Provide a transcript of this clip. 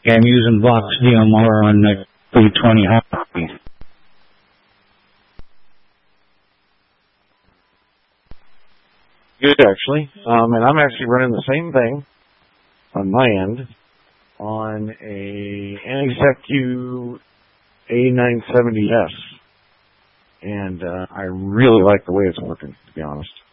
I'm using Vox DMR on the 320 Hobby. Good, actually. And I'm actually running the same thing on my end on a NXFQ A970S. And I really like the way it's working, to be honest.